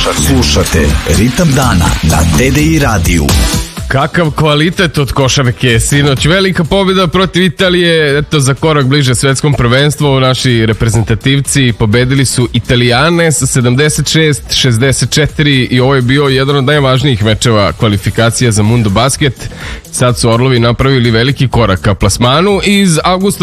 Slušate Ritam dana na TDI radiju. Kakav kvalitet od košarke, sinoć. Velika pobjeda protiv Italije, eto za korak bliže svetskom prvenstvu. Naši reprezentativci pobedili su Italijane sa 76-64 i ovo je bio jedan od najvažnijih mečeva kvalifikacija za Mundo Basket. Sad su Orlovi napravili veliki korak ka plasmanu. Iz avgusta